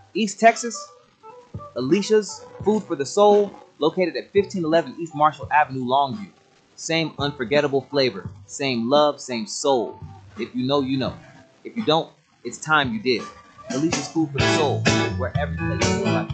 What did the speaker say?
East Texas, Alicia's Food for the Soul, located at 1511 East Marshall Avenue, Longview. Same unforgettable flavor, same love, same soul. If you know, you know. If you don't, it's time you did. Alicia's Food for the Soul, where every plate is like